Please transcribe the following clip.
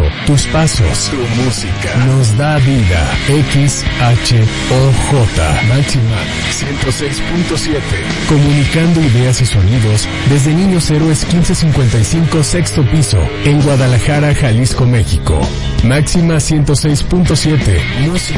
tus pasos, Tu música nos da vida. XHOJ Máxima 106.7. comunicando ideas y sonidos desde Niños Héroes 1555 sexto piso en Guadalajara, Jalisco, México. Máxima 106.7 música